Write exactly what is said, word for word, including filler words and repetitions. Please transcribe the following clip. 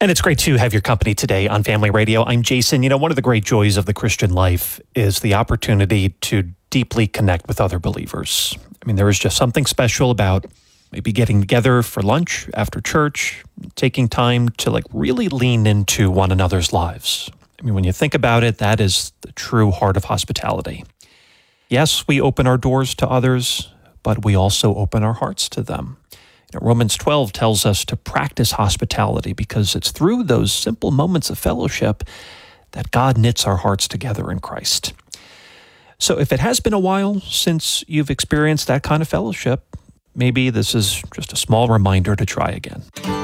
And it's great to have your company today on Family Radio. I'm Jason. You know, one of the great joys of the Christian life is the opportunity to deeply connect with other believers. I mean, there is just something special about maybe getting together for lunch after church, taking time to like really lean into one another's lives. I mean, when you think about it, that is the true heart of hospitality. Yes, we open our doors to others, but we also open our hearts to them. You know, Romans twelve tells us to practice hospitality because it's through those simple moments of fellowship that God knits our hearts together in Christ. So if it has been a while since you've experienced that kind of fellowship, maybe this is just a small reminder to try again.